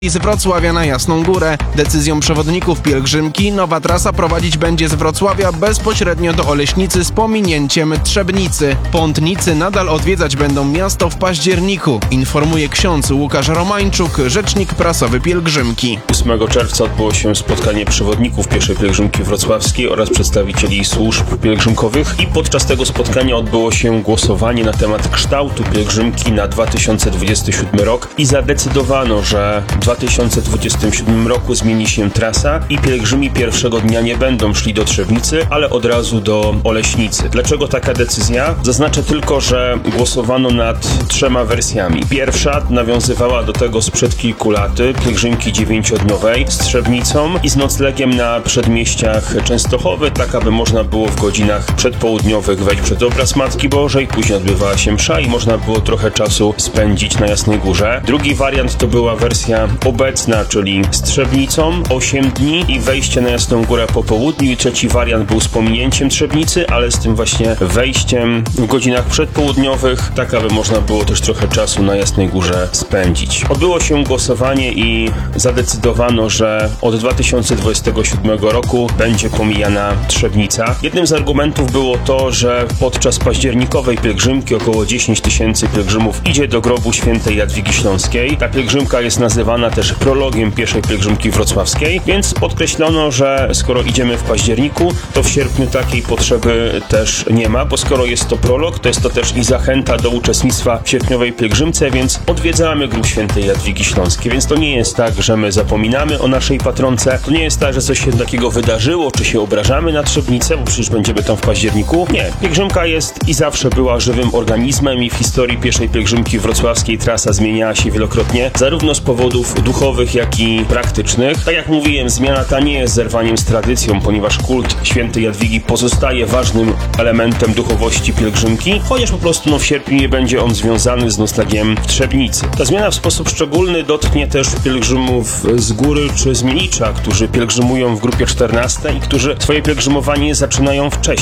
Z Wrocławia na Jasną Górę. Decyzją przewodników pielgrzymki nowa trasa prowadzić będzie z Wrocławia bezpośrednio do Oleśnicy z pominięciem Trzebnicy. Pątnicy nadal odwiedzać będą miasto w październiku, informuje ksiądz Łukasz Romańczuk, rzecznik prasowy pielgrzymki. 8 czerwca odbyło się spotkanie przewodników pieszej pielgrzymki wrocławskiej oraz przedstawicieli służb pielgrzymkowych i podczas tego spotkania odbyło się głosowanie na temat kształtu pielgrzymki na 2027 rok i zadecydowano, że w 2027 roku zmieni się trasa i pielgrzymi pierwszego dnia nie będą szli do Trzebnicy, ale od razu do Oleśnicy. Dlaczego taka decyzja? Zaznaczę tylko, że głosowano nad 3 wersjami. Pierwsza nawiązywała do tego sprzed kilku lat, pielgrzymki 9-dniowej z Trzebnicą i z noclegiem na przedmieściach Częstochowy, tak aby można było w godzinach przedpołudniowych wejść przed obraz Matki Bożej, później odbywała się msza i można było trochę czasu spędzić na Jasnej Górze. Drugi wariant to była wersja obecna, czyli z Trzebnicą 8 dni i wejście na Jasną Górę po południu. I trzeci wariant był z pominięciem Trzebnicy, ale z tym właśnie wejściem w godzinach przedpołudniowych, tak aby można było też trochę czasu na Jasnej Górze spędzić. Odbyło się głosowanie i zadecydowano, że od 2027 roku będzie pomijana Trzebnica. Jednym z argumentów było to, że podczas październikowej pielgrzymki około 10 000 pielgrzymów idzie do grobu świętej Jadwigi Śląskiej. Ta pielgrzymka jest nazywana też prologiem pieszej pielgrzymki wrocławskiej, więc podkreślono, że skoro idziemy w październiku, to w sierpniu takiej potrzeby też nie ma, bo skoro jest to prolog, to jest to też i zachęta do uczestnictwa w sierpniowej pielgrzymce, więc odwiedzamy grób świętej Jadwigi Śląskiej, więc to nie jest tak, że my zapominamy o naszej patronce, to nie jest tak, że coś się takiego wydarzyło, czy się obrażamy na Trzebnicę, bo przecież będziemy tam w październiku. Nie, pielgrzymka jest i zawsze była żywym organizmem i w historii pieszej pielgrzymki wrocławskiej trasa zmieniała się wielokrotnie, zarówno z powodów duchowych, jak i praktycznych. Tak jak mówiłem, zmiana ta nie jest zerwaniem z tradycją, ponieważ kult świętej Jadwigi pozostaje ważnym elementem duchowości pielgrzymki, chociaż po prostu w sierpniu nie będzie on związany z noclegiem w Trzebnicy. Ta zmiana w sposób szczególny dotknie też pielgrzymów z Góry czy z Mielicza, którzy pielgrzymują w grupie 14 i którzy swoje pielgrzymowanie zaczynają wcześniej.